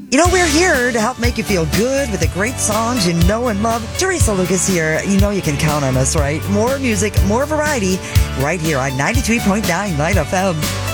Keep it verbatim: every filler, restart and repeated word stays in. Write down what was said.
You know, we're here to help make you feel good with the great songs you know and love. Teresa Lucas here. You know you can count on us, right? More music, more variety, right here on ninety-three point nine Light F M.